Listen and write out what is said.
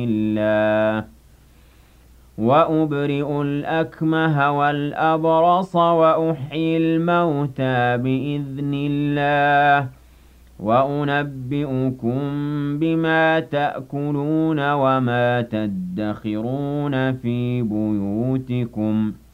الله وأبرئ الأكمه والأبرص وأحيي الموتى بإذن الله وأنبئكم بما تأكلون وما تدخرون في بيوتكم